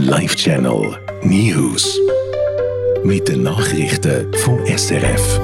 Live Channel News. Mit den Nachrichten vom SRF.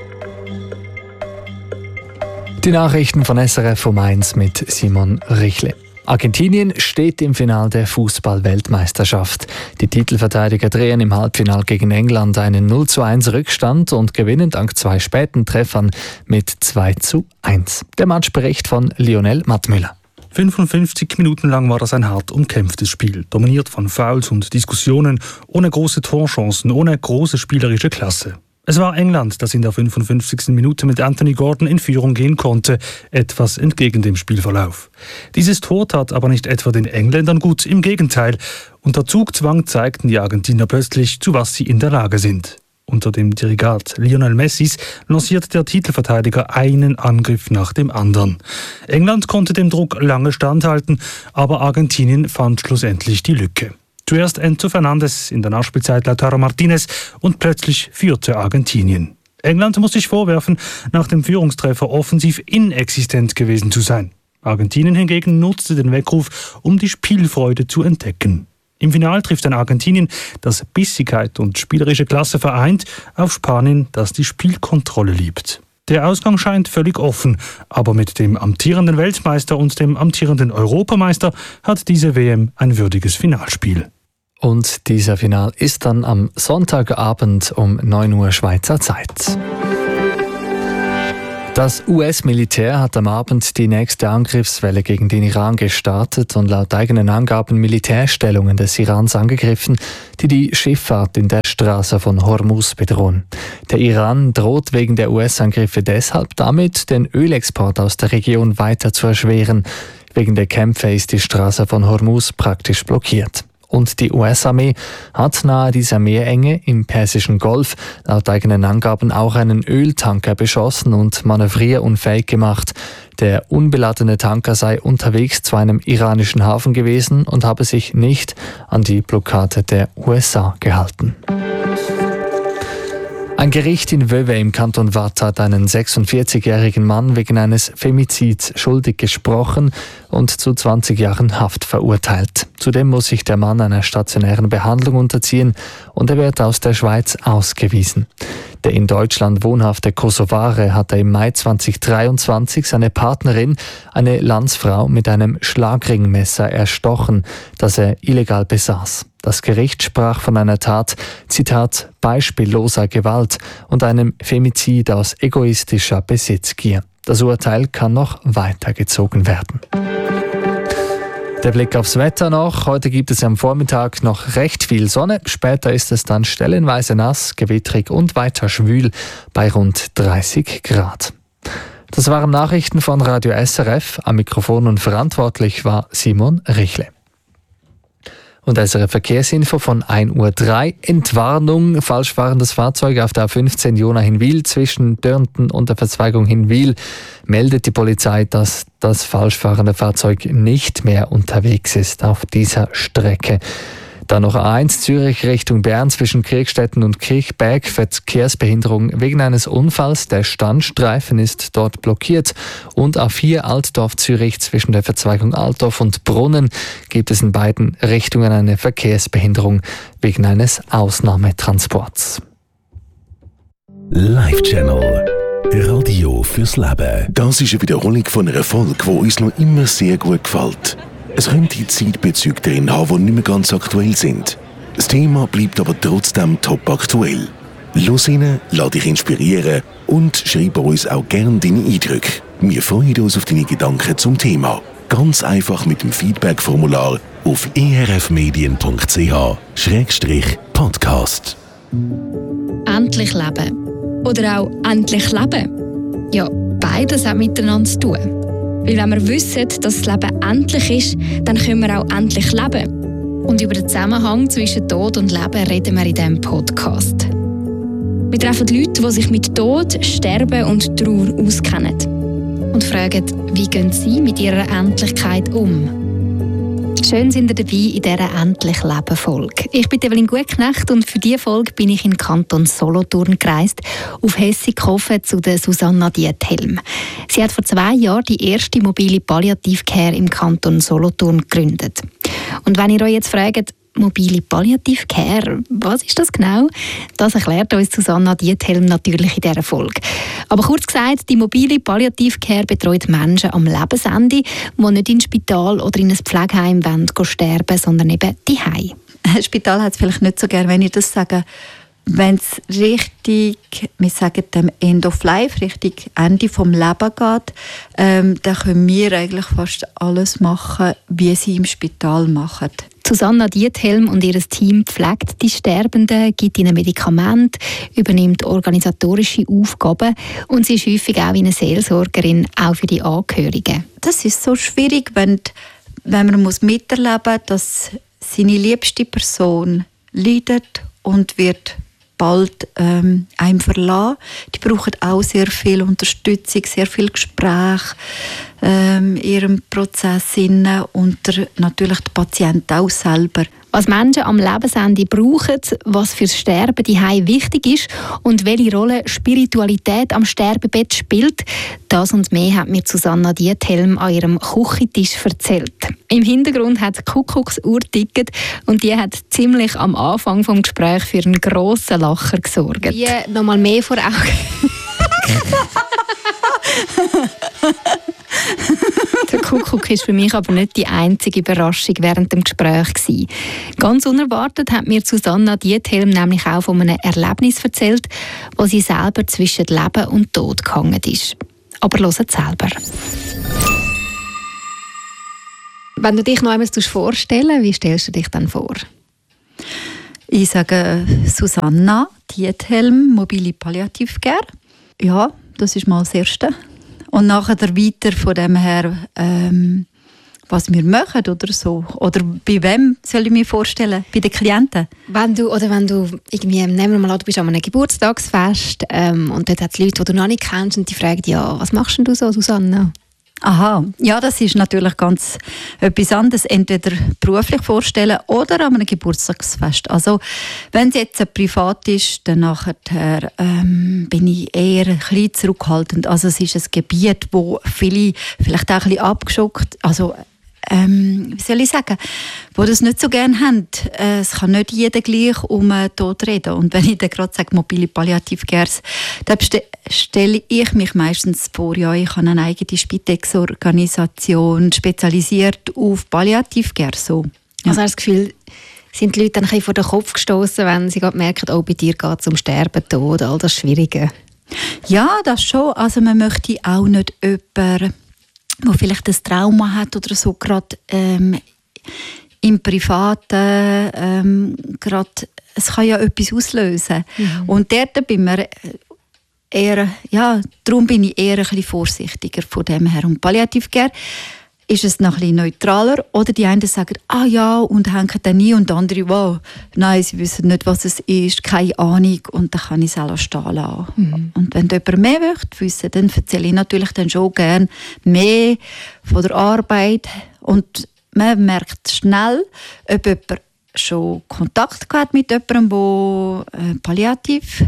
Die Nachrichten von SRF um 1 mit Simon Richle. Argentinien steht im Finale der Fußball-Weltmeisterschaft. Die Titelverteidiger drehen im Halbfinale gegen England einen 0:1 Rückstand und gewinnen dank 2 späten Treffern mit 2:1. Der Matchbericht von Lionel Mattmüller. 55 Minuten lang war das ein hart umkämpftes Spiel, dominiert von Fouls und Diskussionen, ohne große Torchancen, ohne große spielerische Klasse. Es war England, das in der 55. Minute mit Anthony Gordon in Führung gehen konnte, etwas entgegen dem Spielverlauf. Dieses Tor tat aber nicht etwa den Engländern gut, im Gegenteil. Unter Zugzwang zeigten die Argentinier plötzlich, zu was sie in der Lage sind. Unter dem Dirigat Lionel Messis lanciert der Titelverteidiger einen Angriff nach dem anderen. England konnte dem Druck lange standhalten, aber Argentinien fand schlussendlich die Lücke. Zuerst Enzo Fernandes, in der Nachspielzeit Lautaro Martinez und plötzlich führte Argentinien. England muss sich vorwerfen, nach dem Führungstreffer offensiv inexistent gewesen zu sein. Argentinien hingegen nutzte den Weckruf, um die Spielfreude zu entdecken. Im Finale trifft ein Argentinien, das Bissigkeit und spielerische Klasse vereint, auf Spanien, das die Spielkontrolle liebt. Der Ausgang scheint völlig offen, aber mit dem amtierenden Weltmeister und dem amtierenden Europameister hat diese WM ein würdiges Finalspiel. Und dieser Final ist dann am Sonntagabend um 9 Uhr Schweizer Zeit. Das US-Militär hat am Abend die nächste Angriffswelle gegen den Iran gestartet und laut eigenen Angaben Militärstellungen des Irans angegriffen, die die Schifffahrt in der Straße von Hormuz bedrohen. Der Iran droht wegen der US-Angriffe deshalb damit, den Ölexport aus der Region weiter zu erschweren. Wegen der Kämpfe ist die Straße von Hormuz praktisch blockiert. Und die US-Armee hat nahe dieser Meerenge im Persischen Golf laut eigenen Angaben auch einen Öltanker beschossen und manövrierunfähig gemacht. Der unbeladene Tanker sei unterwegs zu einem iranischen Hafen gewesen und habe sich nicht an die Blockade der USA gehalten. Ein Gericht in Vevey im Kanton Waadt hat einen 46-jährigen Mann wegen eines Femizids schuldig gesprochen und zu 20 Jahren Haft verurteilt. Zudem muss sich der Mann einer stationären Behandlung unterziehen und er wird aus der Schweiz ausgewiesen. Der in Deutschland wohnhafte Kosovare hatte im Mai 2023 seine Partnerin, eine Landsfrau, mit einem Schlagringmesser erstochen, das er illegal besaß. Das Gericht sprach von einer Tat, Zitat, beispielloser Gewalt und einem Femizid aus egoistischer Besitzgier. Das Urteil kann noch weitergezogen werden. Der Blick aufs Wetter noch. Heute gibt es am Vormittag noch recht viel Sonne. Später ist es dann stellenweise nass, gewittrig und weiter schwül bei rund 30 Grad. Das waren Nachrichten von Radio SRF. Am Mikrofon und verantwortlich war Simon Richle. Und SRF Verkehrsinfo von 1:03 Uhr. Entwarnung, falsch fahrendes Fahrzeug auf der A15 Jona-Hinwil zwischen Dörnten und der Verzweigung Hinwil. Meldet die Polizei, dass das falsch fahrende Fahrzeug nicht mehr unterwegs ist auf dieser Strecke. Dann noch A1 Zürich Richtung Bern zwischen Kriegstetten und Kirchberg. Verkehrsbehinderung wegen eines Unfalls. Der Standstreifen ist dort blockiert. Und A4 Altdorf Zürich zwischen der Verzweigung Altdorf und Brunnen gibt es in beiden Richtungen eine Verkehrsbehinderung wegen eines Ausnahmetransports. Live Channel Radio fürs Leben. Das ist eine Wiederholung von einer Folge, die uns noch immer sehr gut gefällt. Es könnte Zeitbezüge drin haben, die nicht mehr ganz aktuell sind. Das Thema bleibt aber trotzdem top aktuell. Los rein, lass dich inspirieren und schreib uns auch gerne deine Eindrücke. Wir freuen uns auf deine Gedanken zum Thema. Ganz einfach mit dem Feedback-Formular auf erfmedien.ch/podcast. Endlich leben. Oder auch endlich leben. Ja, beides hat miteinander zu tun. Weil wenn wir wissen, dass das Leben endlich ist, dann können wir auch endlich leben. Und über den Zusammenhang zwischen Tod und Leben reden wir in diesem Podcast. Wir treffen Leute, die sich mit Tod, Sterben und Trauer auskennen. Und fragen, wie gehen sie mit ihrer Endlichkeit um? Schön sind ihr dabei in dieser «Endlich Leben»-Folge. Ich bin Evelyn Gutknecht und für diese Folge bin ich in den Kanton Solothurn gereist, auf Hessighofen zu der Susanna Diethelm. Sie hat vor 2 Jahren die erste mobile Palliative Care im Kanton Solothurn gegründet. Und wenn ihr euch jetzt fragt, Mobile Palliative Care. Was ist das genau? Das erklärt uns Susanna Diethelm natürlich in dieser Folge. Aber kurz gesagt, die Mobile Palliative Care betreut Menschen am Lebensende, die nicht ins Spital oder in ein Pflegeheim sterben wollen, sondern eben zuhause. Das Spital hat es vielleicht nicht so gerne, wenn ich das sage. Wenn es richtig, wir sagen dem End of Life, richtig Ende vom Leben geht, dann können wir eigentlich fast alles machen, wie sie im Spital machen. Susanna Diethelm und ihr Team pflegt die Sterbenden, gibt ihnen Medikamente, übernimmt organisatorische Aufgaben und sie ist häufig auch wie eine Seelsorgerin, auch für die Angehörigen. Das ist so schwierig, wenn man miterleben muss, dass seine liebste Person leidet und wird bald einem verlassen. Die brauchen auch sehr viel Unterstützung, sehr viel Gespräch in ihrem Prozess und natürlich der Patient auch selber. Was Menschen am Lebensende brauchen, was fürs Sterben daheim wichtig ist und welche Rolle Spiritualität am Sterbebett spielt, das und mehr hat mir Susanna Diethelm an ihrem Küchentisch erzählt. Im Hintergrund hat die Kuckucksuhr ticket und die hat ziemlich am Anfang des Gesprächs für einen grossen Lacher gesorgt. Wie nochmal mehr vor Augen. Der Kuckuck war für mich aber nicht die einzige Überraschung während dem Gespräch gewesen. Ganz unerwartet hat mir Susanna Diethelm nämlich auch von einem Erlebnis erzählt, wo sie selber zwischen Leben und Tod gehangen ist. Aber hört selber. Wenn du dich noch einmal vorstellen, wie stellst du dich dann vor? Ich sage Susanna Diethelm, Mobile Palliative Care. Ja, das ist mal das Erste. Und nachher weiter von dem her, was wir machen oder so. Oder bei wem soll ich mich vorstellen? Bei den Klienten? Wenn du irgendwie, nehmen wir mal an, du bist an einem Geburtstagsfest und dort hat es Leute, die du noch nicht kennst und die fragen, ja, was machst denn du so, Susanna? Aha, ja, das ist natürlich ganz etwas anderes. Entweder beruflich vorstellen oder an einem Geburtstagsfest. Also, wenn es jetzt privat ist, dann nachher, bin ich eher ein bisschen zurückhaltend. Also, es ist ein Gebiet, wo viele vielleicht auch ein bisschen abgeschockt, also wie soll ich sagen, die das nicht so gerne haben. Es kann nicht jeder gleich um den Tod reden. Und wenn ich dann gerade sage, Mobile Palliative Care, dann stelle ich mich meistens vor, ja, ich habe eine eigene Spitex-Organisation, spezialisiert auf Palliative Care. So. Ja. Also hast du das Gefühl, sind die Leute dann ein bisschen vor den Kopf gestoßen, wenn sie gerade merken, oh, bei dir geht es um Sterben, Tod, all das Schwierige? Ja, das schon. Also man möchte auch nicht jemanden, der vielleicht ein Trauma hat oder so, gerade im Privaten, gerade, es kann ja etwas auslösen. Mhm. Und dort bin ich eher, ja, darum bin ich eher ein bisschen vorsichtiger von dem her. Und Palliative Care ist es noch ein bisschen neutraler. Oder die einen sagen, ah ja, und hängen dann nie. Und die anderen, wow, nein, sie wissen nicht, was es ist, keine Ahnung. Und dann kann ich es auch stehen lassen. Mhm. Und wenn jemand mehr wissen, dann erzähle ich natürlich dann schon gerne mehr von der Arbeit. Und man merkt schnell, ob jemand schon Kontakt hat mit jemandem, der palliativ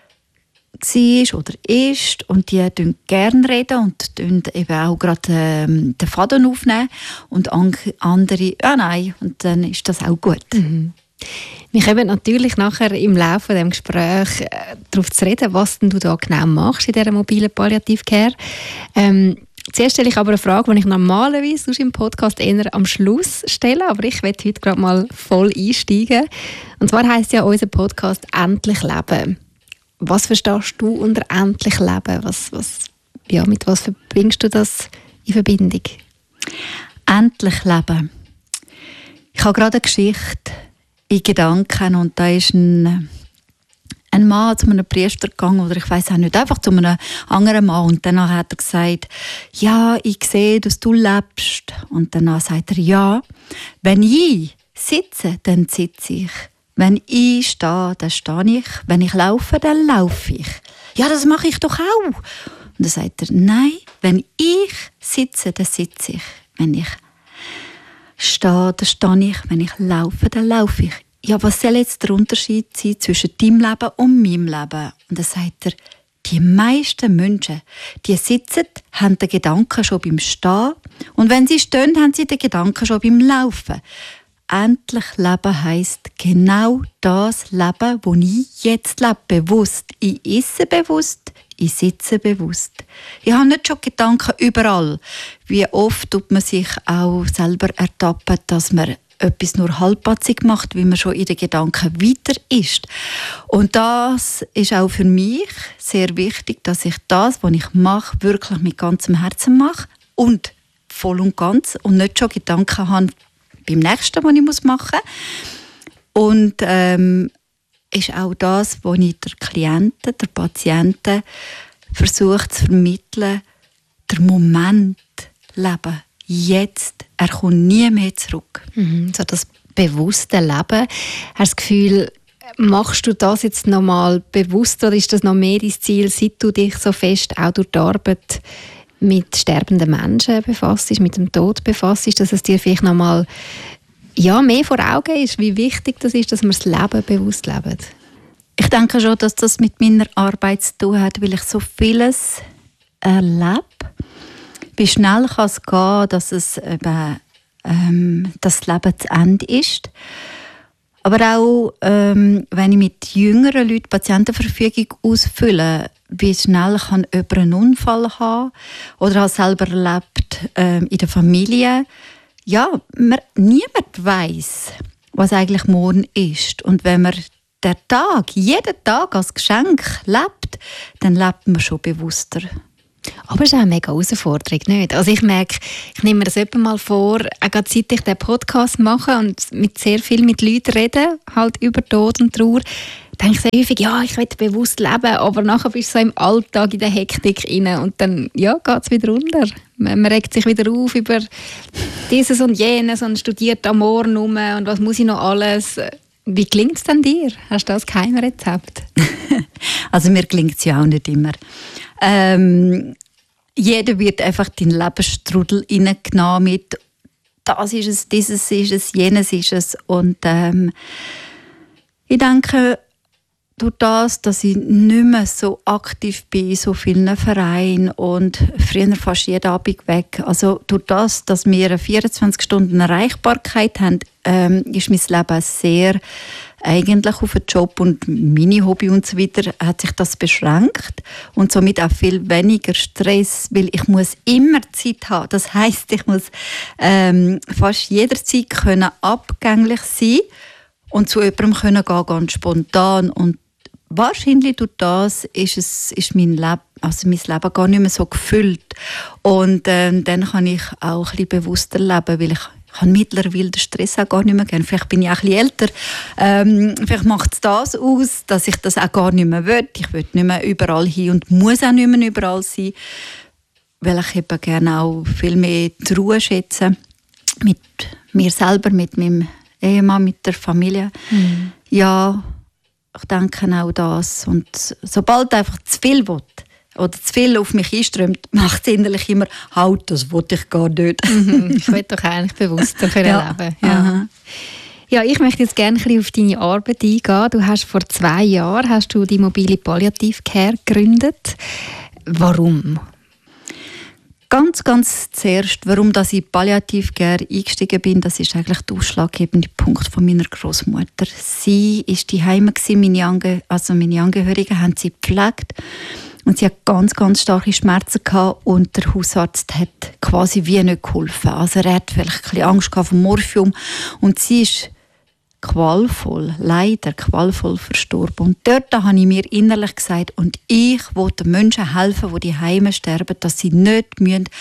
war oder ist, und die reden gerne reden und eben auch gerade den Faden aufnehmen, und andere, ja nein, und dann ist das auch gut. Mhm. Wir kommen natürlich nachher im Laufe des Gesprächs darauf zu reden, was denn du da genau machst in dieser mobilen Palliative Care. Zuerst stelle ich aber eine Frage, die ich normalerweise sonst im Podcast eher am Schluss stelle, aber ich werde heute gerade mal voll einsteigen. Und zwar heisst ja unser Podcast «Endlich leben». Was verstehst du unter «endlich leben»? Mit was verbringst du das in Verbindung? Endlich leben. Ich habe gerade eine Geschichte in Gedanken, und da ist ein Mann zu einem Priester gegangen, oder ich weiß auch nicht, einfach zu einem anderen Mann, und danach hat er gesagt, ja, ich sehe, dass du lebst. Und danach sagt er, ja, wenn ich sitze, dann sitze ich. Wenn ich stehe, dann stehe ich. Wenn ich laufe, dann laufe ich. Ja, das mache ich doch auch. Und dann sagt er, nein, wenn ich sitze, dann sitze ich. Wenn ich stehe, dann stehe ich. Wenn ich laufe, dann laufe ich. Ja, was soll jetzt der Unterschied sein zwischen deinem Leben und meinem Leben? Und dann sagt er, die meisten Menschen, die sitzen, haben den Gedanken schon beim Stehen. Und wenn sie stehen, haben sie den Gedanken schon beim Laufen. endlich leben heisst genau das Leben, das ich jetzt lebe, bewusst. Ich esse bewusst, ich sitze bewusst. Ich habe nicht schon Gedanken überall. Wie oft tut man sich auch selber ertappen, dass man etwas nur halbpatzig macht, wie man schon in den Gedanken weiter ist. Und das ist auch für mich sehr wichtig, dass ich das, was ich mache, wirklich mit ganzem Herzen mache und voll und ganz und nicht schon Gedanken habe beim nächsten, was ich machen muss. Und ist auch das, was ich der Klienten, der Patienten versuche zu vermitteln, der Moment leben. Jetzt. Er kommt nie mehr zurück. So das bewusste Leben. Hast du das Gefühl, machst du das jetzt noch mal bewusst oder ist das noch mehr dein Ziel, seit du dich so fest auch durch die Arbeit mit sterbenden Menschen befasst, mit dem Tod befasst, dass es dir vielleicht noch mal mehr vor Augen ist, wie wichtig das ist, dass wir das Leben bewusst leben? Ich denke schon, dass das mit meiner Arbeit zu tun hat, weil ich so vieles erlebe. Wie schnell kann es gehen, dass es eben, das Leben zu Ende ist. Aber auch, wenn ich mit jüngeren Leuten Patientenverfügung ausfülle, wie schnell kann jemand einen Unfall haben oder hat selber erlebt in der Familie. Ja, niemand weiss, was eigentlich morgen ist. Und wenn man jeden Tag als Geschenk lebt, dann lebt man schon bewusster. Aber es ist auch eine mega Herausforderung, nicht? Also ich merke, ich nehme mir das etwa mal vor, auch gerade seit ich den Podcast mache und sehr viel mit Leuten rede, halt über Tod und Trauer, denke ich sehr häufig, ich will bewusst leben, aber nachher bist du so im Alltag, in der Hektik rein und dann geht es wieder runter. Man regt sich wieder auf über dieses und jenes und studiert am Morgen rum und was muss ich noch alles. Wie gelingt es denn dir? Hast du das Geheimrezept? Also mir gelingt es ja auch nicht immer. Jeder wird einfach in den Lebensstrudel hineingenommen mit das ist es, dieses ist es, jenes ist es. Und ich denke, durch das, dass ich nicht mehr so aktiv bin in so vielen Vereinen und früher fast jeden Abend weg, also durch das, dass wir eine 24 Stunden Erreichbarkeit haben, ist mein Leben sehr eigentlich auf den Job und meine Hobby und so weiter hat sich das beschränkt und somit auch viel weniger Stress, weil ich muss immer Zeit haben. Das heisst, ich muss fast jederzeit können abgänglich sein und zu jemandem können gehen, ganz spontan. Und wahrscheinlich durch das ist mein Leben gar nicht mehr so gefüllt. Und dann kann ich auch ein bisschen bewusster leben, weil ich habe mittlerweile den Stress auch gar nicht mehr gerne. Vielleicht bin ich auch ein bisschen älter. Vielleicht macht es das aus, dass ich das auch gar nicht mehr will. Ich will nicht mehr überall hin und muss auch nicht mehr überall sein, weil ich eben gerne auch viel mehr die Ruhe schätze. Mit mir selber, mit meinem Ehemann, mit der Familie. Ja, ich denke auch das. Und sobald einfach zu viel will, oder zu viel auf mich einströmt, macht es innerlich immer, halt, das will ich gar nicht. Ich will doch eigentlich bewusster leben. Ja. Ja, ich möchte jetzt gerne ein bisschen auf deine Arbeit eingehen. Du hast vor 2 Jahren die mobile Palliative Care gegründet. Warum? Ganz zuerst, warum ich in Palliative Care eingestiegen bin, das ist eigentlich der ausschlaggebende Punkt von meiner Großmutter. Sie war daheim, meine Angehörigen haben sie gepflegt. Und sie hat ganz starke Schmerzen gehabt und der Hausarzt hat quasi wie nicht geholfen. Also er hat vielleicht ein bisschen Angst gehabt vom Morphium und sie ist leider qualvoll verstorben. Und dort habe ich mir innerlich gesagt, und ich will den Menschen helfen, die daheim sterben, dass sie nicht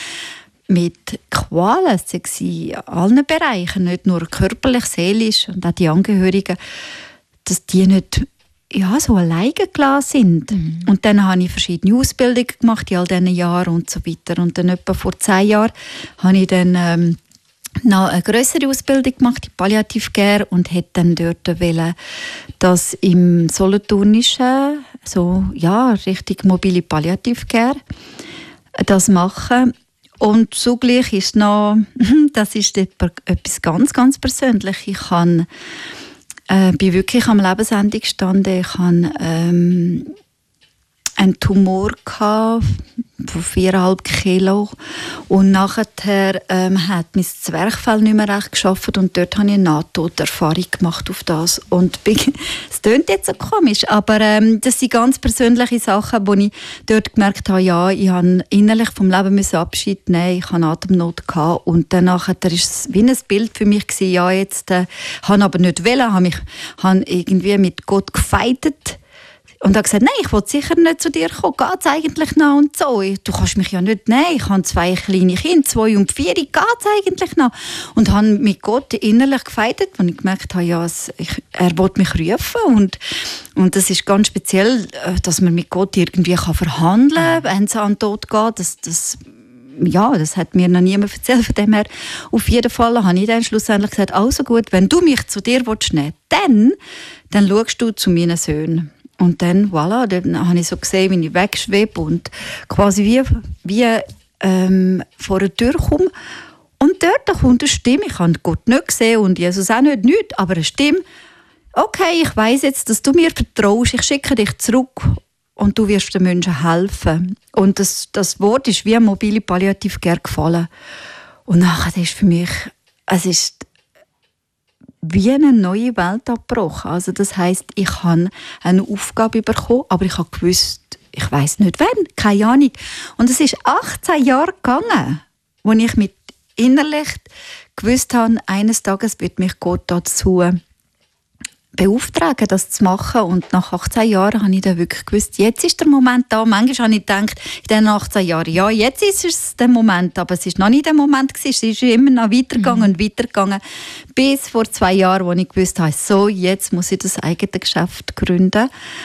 mit Qualen, sei sie in allen Bereichen, nicht nur körperlich, seelisch und auch die Angehörigen, dass die nicht so alleine gelassen sind. Und dann habe ich verschiedene Ausbildungen gemacht in all diesen Jahren und so weiter. Und dann etwa vor 10 Jahren habe ich dann noch eine grössere Ausbildung gemacht in Palliative Care und hätte dann dort wollen, dass im Solothurnischen richtig mobile Palliative Care das machen. Und zugleich ist noch, das ist etwas ganz Persönliches. Ich bin wirklich am Lebensende gestanden. Ich habe einen Tumor von 4,5 Kilo und nachher hat mein Zwerchfell nicht mehr recht geschafft und dort habe ich eine Nahtoderfahrung gemacht auf das und es klingt jetzt so komisch, aber das sind ganz persönliche Sachen, wo ich dort gemerkt habe, ja, ich habe innerlich vom Leben Abschied nehmen, ich hatte Atemnot gehabt und danach war es wie ein Bild für mich gewesen, ja, jetzt habe aber nicht wollen, habe irgendwie mit Gott gefeitet. Und er hat gesagt, nein, ich will sicher nicht zu dir kommen, geht's eigentlich noch und so. Du kannst mich ja nicht nehmen, ich habe 2 kleine Kinder, 2 und 4, geht's eigentlich noch? Und habe mit Gott innerlich gefeitet, als ich gemerkt habe, ja, er will mich rufen. Und das ist ganz speziell, dass man mit Gott irgendwie verhandeln kann, wenn es an den Tod geht. Das hat mir noch niemand erzählt. Von dem her, auf jeden Fall habe ich dann schlussendlich gesagt, also gut, wenn du mich zu dir nehmen willst, dann schaust du zu meinen Söhnen. Und dann, voilà, dann habe ich so gesehen, wie ich wegschwebe und quasi wie vor der Tür komme. Und dort kommt eine Stimme, ich habe Gott nicht gesehen und Jesus auch nicht, aber eine Stimme, okay, ich weiss jetzt, dass du mir vertraust, ich schicke dich zurück und du wirst den Menschen helfen. Und das Wort ist wie eine mobile Palliative Care gefallen. Und nachher ist für mich, es ist wie eine neue Welt abgebrochen. Also das heisst, ich habe eine Aufgabe bekommen, aber ich habe gewusst, ich weiss nicht wann, keine Ahnung. Und es ist 18 Jahre gegangen, wo ich mit innerlich gewusst habe, eines Tages wird mich Gott dazu beauftragen, das zu machen. Und nach 18 Jahren habe ich dann wirklich gewusst, jetzt ist der Moment da. Manchmal habe ich gedacht, in diesen 18 Jahren, ja, jetzt ist es der Moment. Aber es war noch nicht der Moment gewesen. Es ist immer noch weitergegangen und weitergegangen. Bis vor 2 Jahren, wo ich gewusst habe, so, jetzt muss ich das eigene Geschäft gründen.